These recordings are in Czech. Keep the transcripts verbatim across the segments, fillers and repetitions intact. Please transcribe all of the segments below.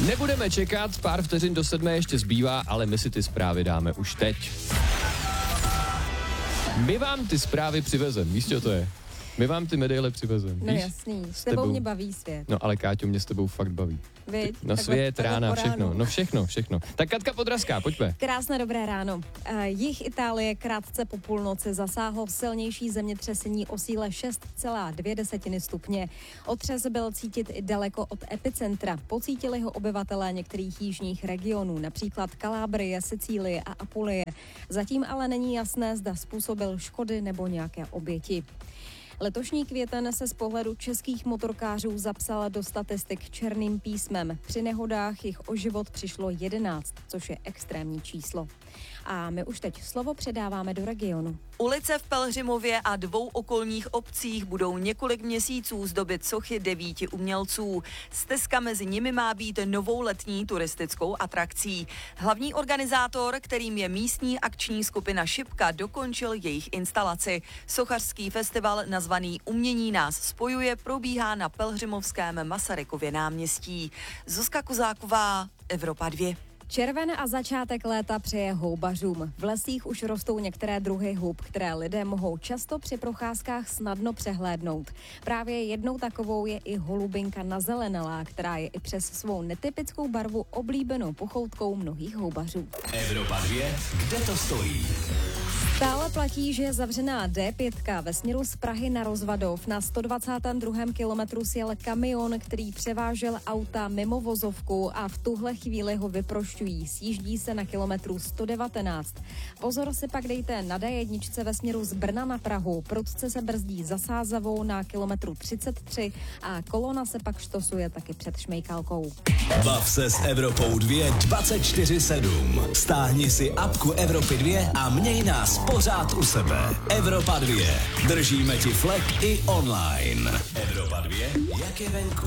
Nebudeme čekat, pár vteřin do sedmé ještě zbývá, ale my si ty zprávy dáme už teď. My vám ty zprávy přivezem, víš, co to je? My vám ty medaile přivezem. No víš? jasný, s tebou mě baví svět. No ale Káťo, mě s tebou fakt baví. Viď? No takhle, svět, takhle rána, všechno, no všechno, všechno. Tak Katka Podrazská, pojďme. Krásné dobré ráno. Uh, jih Itálie krátce po půlnoci zasáhlo silnější zemětřesení o síle šest celá dvě stupně. Otřes byl cítit i daleko od epicentra. Pocítili ho obyvatelé některých jižních regionů, například Kalábrie, Sicílie a Apulie. Zatím ale není jasné, zda způsobil škody nebo nějaké oběti. Letošní květen se z pohledu českých motorkářů zapsal do statistik černým písmem. Při nehodách jich o život přišlo jedenáct, což je extrémní číslo. A my už teď slovo předáváme do regionu. Ulice v Pelhřimově a dvou okolních obcích budou několik měsíců zdobit sochy devíti umělců. Stezka mezi nimi má být novou letní turistickou atrakcí. Hlavní organizátor, kterým je místní akční skupina Šipka, dokončil jejich instalaci. Sochařský festival nazvaný Umění nás spojuje probíhá na pelhřimovském Masarykově náměstí. Zuzka Kozáková, Evropa dva. Červen a začátek léta přeje houbařům. V lesích už rostou některé druhy hub, které lidé mohou často při procházkách snadno přehlédnout. Právě jednou takovou je i holubinka nazelenalá, která je i přes svou netypickou barvu oblíbenou pochoutkou mnohých houbařů. Evropa dva, kde to stojí? Stále platí, že je zavřená D pět ve směru z Prahy na Rozvadov. Na sto dvacátém druhém kilometru sjel kamion, který převážel auta mimo vozovku a v tuhle chvíli ho vyprošťují. Sjíždí se na kilometru sto devatenáct. Pozor si pak dejte na D jedna ve směru z Brna na Prahu. Prudce se brzdí za Sázavou na kilometru třicet tři a kolona se pak štosuje taky před Šmejkalkou. Bav se s Evropou dva dvacet čtyři sedm. Stáhni si apku Evropy dva a měj nás pořád u sebe. Evropa dva. Držíme ti flek i online. Evropa dva, jak je venku.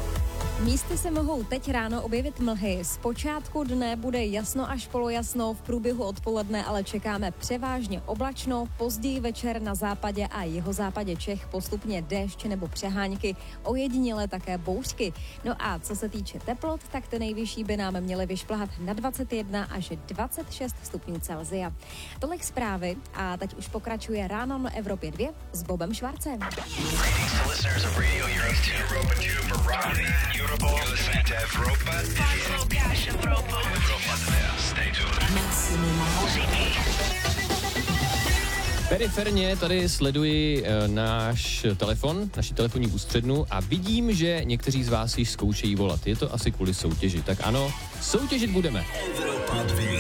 Místy se mohou teď ráno objevit mlhy. Z počátku dne bude jasno až polojasno, v průběhu odpoledne ale čekáme převážně oblačno, později večer na západě a jihozápadě Čech postupně déšť nebo přehánky, ojediněle také bouřky. No a co se týče teplot, tak ty nejvyšší by nám měly vyšplhat na dvacet jedna až dvacet šest stupňů Celsia. Tolik zprávy a teď už pokračuje ráno na Evropě dva s Bobem Švarcem. Periferně tady sleduji e, náš telefon, naši telefonní ústřednu a vidím, že někteří z vás již zkoušejí volat. Je to asi kvůli soutěži. Tak ano, soutěžit budeme. Evropa dva.